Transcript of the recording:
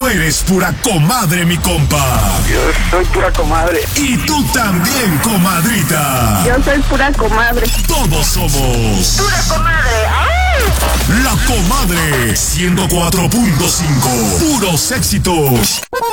eres pura comadre, mi compa. Yo soy pura comadre. Y tú también, comadrita. Yo soy pura comadre. Todos somos Pura comadre. ¡Ay! La Comadre 104.5. Puros éxitos.